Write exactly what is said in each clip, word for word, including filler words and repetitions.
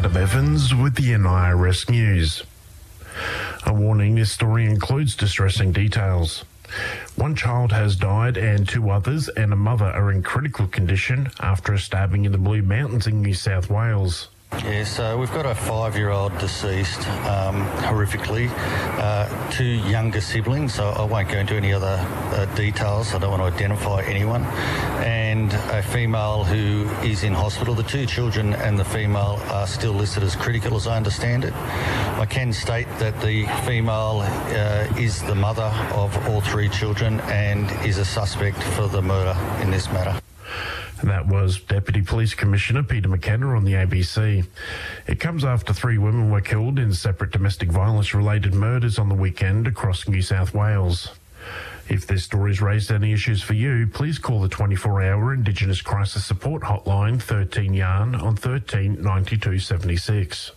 Adam Evans with the N I R S News. A warning, this story includes distressing details. One child has died and two others and a mother are in critical condition after a stabbing in the Blue Mountains in New South Wales. Yeah, so we've got a five-year-old deceased, um, horrifically, uh, two younger siblings, so I won't go into any other uh, details, I don't want to identify anyone, and a female who is in hospital. The two children and the female are still listed as critical, as I understand it. I can state that the female uh, is the mother of all three children and is a suspect for the murder in this matter. And that was Deputy Police Commissioner Peter McKenna on the A B C. It comes after three women were killed in separate domestic violence-related murders on the weekend across New South Wales. If this story's raised any issues for you, please call the twenty-four hour Indigenous Crisis Support Hotline thirteen Yarn on thirteen ninety-two seventy-six.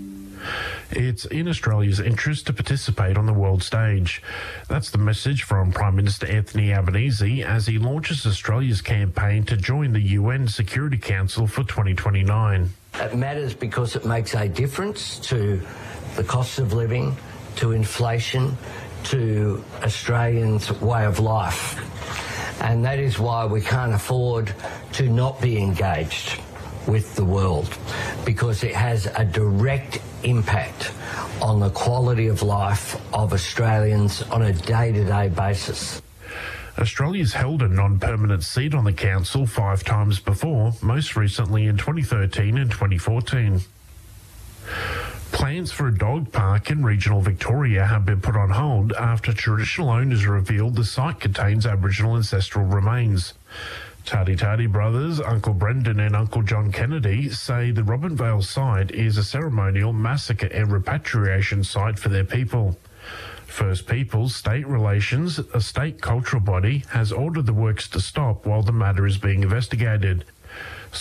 It's in Australia's interest to participate on the world stage. That's the message from Prime Minister Anthony Albanese as he launches Australia's campaign to join the U N Security Council for twenty twenty-nine. It matters because it makes a difference to the cost of living, to inflation, to Australians' way of life. And that is why we can't afford to not be engaged with the world, because it has a direct impact on the quality of life of Australians on a day-to-day basis. Australia's held a non-permanent seat on the council five times before, most recently in twenty thirteen and twenty fourteen. Plans for a dog park in regional Victoria have been put on hold after traditional owners revealed the site contains Aboriginal ancestral remains. Tardy Tardy brothers, Uncle Brendan and Uncle John Kennedy, say the Robinvale site is a ceremonial massacre and repatriation site for their people. First Peoples State Relations, a state cultural body, has ordered the works to stop while the matter is being investigated.